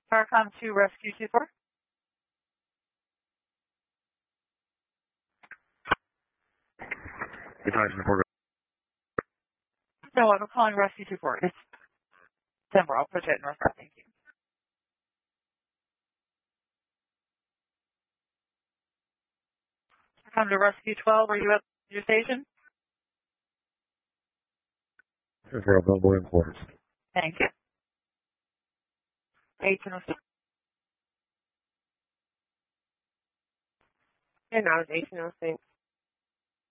Paracom to Rescue 24. No, I'm calling Rescue 24. It's Denver. I'll put you at North. Thank you. Come to Rescue 12. Are you at your station? For Bellboy Quarters. Thank you. 1806. And now it's 1806.